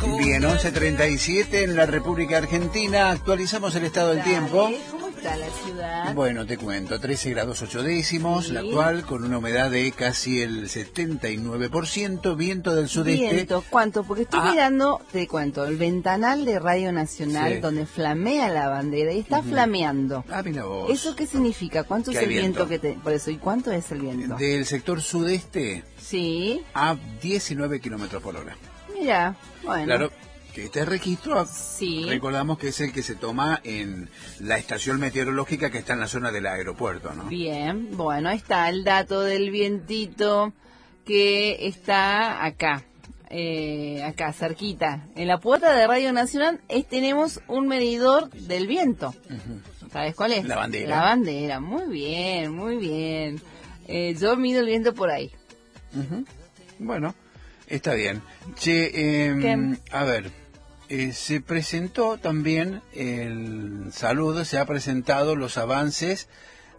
Bien, 11:37 en la República Argentina. Actualizamos el estado del tiempo. ¿Cómo está la ciudad? Bueno, te cuento, 13 grados 8 décimos, Sí. la actual, con una humedad de casi el 79%, viento del sudeste. Viento, ¿cuánto? Porque estoy mirando, te cuento, el ventanal de Radio Nacional, Sí. donde flamea la bandera y está flameando. Mira vos. ¿Eso qué significa? ¿Cuánto Que es hay el viento viento. que te...? Por eso, ¿y cuánto es el viento? Del sector sudeste Sí, a 19 kilómetros por hora. mira, bueno. Claro, que este registro, Sí. recordamos que es el que se toma en la estación meteorológica que está en la zona del aeropuerto, ¿no? Bien, bueno, ahí está el dato del vientito que está acá, acá cerquita. En la puerta de Radio Nacional tenemos un medidor del viento. ¿Sabes cuál es? La bandera. La bandera, muy bien, muy bien. Yo mido el viento por ahí. Bueno, está bien. Che, ¿Qué? a ver, se presentó también Salud, se ha presentado los avances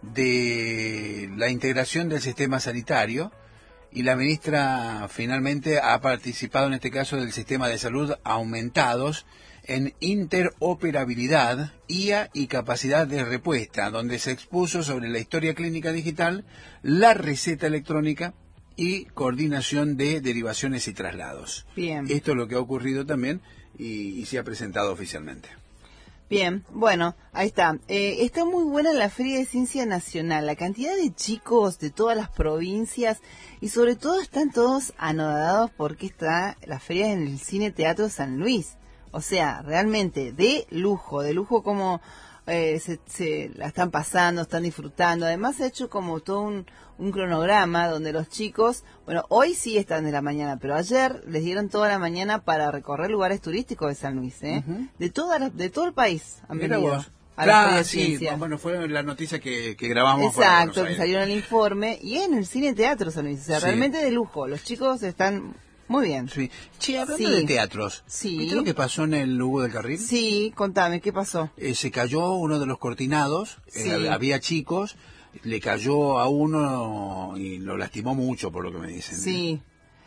de la integración del sistema sanitario y la ministra finalmente ha participado en este caso del sistema de salud aumentados en interoperabilidad, IA y capacidad de respuesta, donde se expuso sobre la historia clínica digital, la receta electrónica y coordinación de derivaciones y traslados. Bien. Esto es lo que ha ocurrido también y se ha presentado oficialmente. Bien, bueno, ahí está. Está muy buena la Feria de Ciencia Nacional. La cantidad de chicos de todas las provincias y sobre todo están todos anodados porque está la feria en el Cine Teatro San Luis. O sea, realmente de lujo como se la están pasando, están disfrutando. Además se ha hecho como todo un cronograma donde los chicos, bueno, hoy sí están de la mañana, pero ayer les dieron toda la mañana para recorrer lugares turísticos de San Luis, de todo el país han Mira venido vos. a la Feria de Sí, Ciencia. bueno, fue la noticia que grabamos. para Buenos Exacto, que Aires. salió en el informe y en el Cine Teatro San Luis, o sea, Sí. realmente de lujo. Los chicos están muy bien. Sí. Che, hablando Sí. de teatros, Sí. ¿viste lo que pasó en el Hugo del Carril? Sí, contame, ¿qué pasó? Se cayó uno de los cortinados, Sí. había chicos, le cayó a uno y lo lastimó mucho, por lo que me dicen. Sí,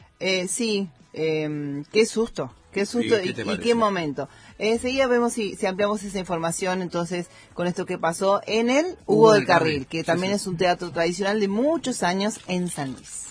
qué susto ¿Y qué te y parece? qué momento. Enseguida vemos si ampliamos esa información entonces con esto que pasó en el Hugo del Carril, que Sí, también sí. es un teatro tradicional de muchos años en San Luis.